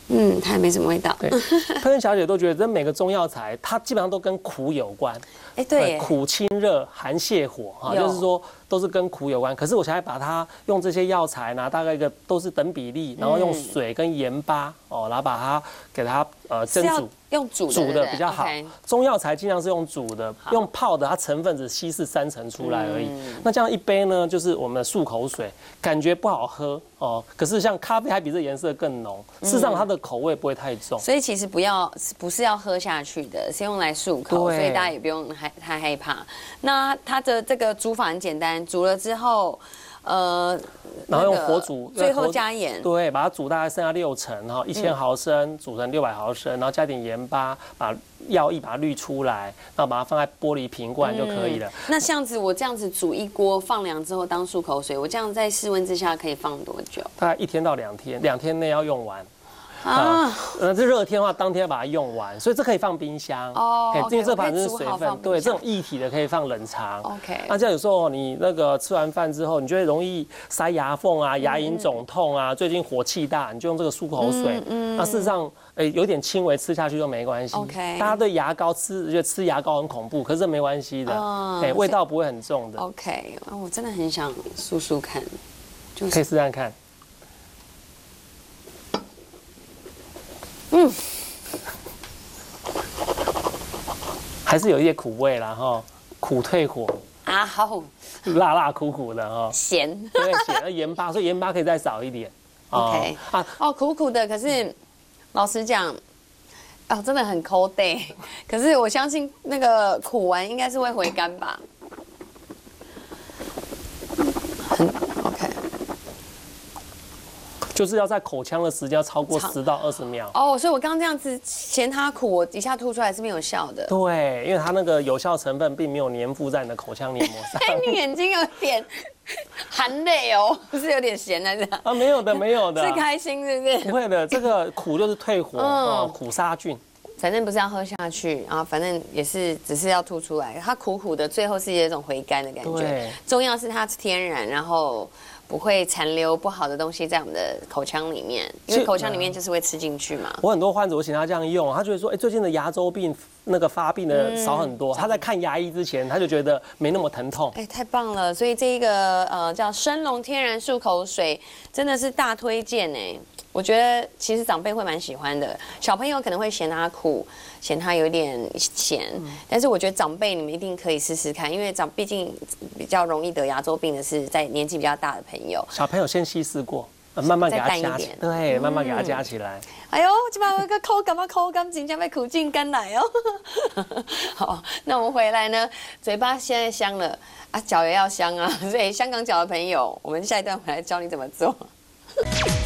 它也没什么味道。 对，佩恩小姐都觉得，这每个中药材它基本上都跟苦有关。 对， 苦清热寒泻火哈，就是说都是跟苦有关。可是我现在把它用这些药材呢，大概一个都是等比例，然后用水跟盐巴然后把它给它蒸煮。 用煮的比较好。中药材尽量是用煮的，用泡的，它成分只稀释3成出来而已。那这样一杯呢，就是我们的漱口水，感觉不好喝可是像咖啡还比这颜色更浓，事实上它的口味不会太重。 所以其实不是要喝下去的，是用来漱口，所以大家也不用太害怕。那它的这个煮法很简单，煮了之后。 然后用火煮， 最后加盐， 对，把它煮大概剩下6成，1000毫升煮成600毫升，然后加点盐巴，把药液把它滤出来，然后把它放在玻璃瓶罐就可以了。 那像我这样子煮一锅放凉之后当漱口水，我这样在室温之下可以放多久？ 大概1天到2天，2天内要用完。这热天的话，当天把它用完，所以这可以放冰箱因为这反正是水分，对，这种液体的可以放冷藏。那这样有时候你那个吃完饭之后，你就会容易塞牙缝啊、牙龈肿痛啊，最近火气大，你就用这个漱口水。那事实上，有点轻微吃下去都没关系。大家对牙膏觉得吃牙膏很恐怖，可是这没关系的，味道不会很重的。 我真的很想漱漱看， 可以试试看。还是有一些苦味啦苦退火好， 辣辣苦苦的咸， 对，咸盐巴，所以盐巴可以再少一点。 苦苦的，可是老实讲，真的很cold day，可是我相信那个苦完应该是会回甘吧。 就是要在口腔的时间要超过10到20秒。 所以我刚刚这样子嫌它苦，我一下吐出来是没有效的。 对，因为它那个有效成分并没有粘附在你的口腔黏膜上。 你眼睛有点含泪不是有点咸来着？ 没有的，没有的。 是开心是不是？ 不会的，这个苦就是退火苦杀菌。 反正不是要喝下去反正也是只是要吐出来。它苦苦的，最后是一种回甘的感觉。重要是它是天然，然后不会残留不好的东西在我们的口腔里面，因为口腔里面就是会吃进去嘛。 我很多患者，我请他这样用，他觉得说，最近的牙周病那个发病的少很多。他在看牙医之前，他就觉得没那么疼痛。 太棒了！所以这一个叫生龙天然漱口水，真的是大推荐我觉得其实长辈会蛮喜欢的，小朋友可能会嫌它苦，嫌它有点咸，但是我觉得长辈你们一定可以试试看，因为毕竟比较容易得牙周病的是在年纪比较大的朋友。 小朋友先稀释过，慢慢给它加起来，对，慢慢给它加起来。 哎呦，这把有个口感真正要苦尽甘来好，那我们回来呢，嘴巴现在香了脚也要香所以香港脚的朋友，我们下一段回来教你怎么做。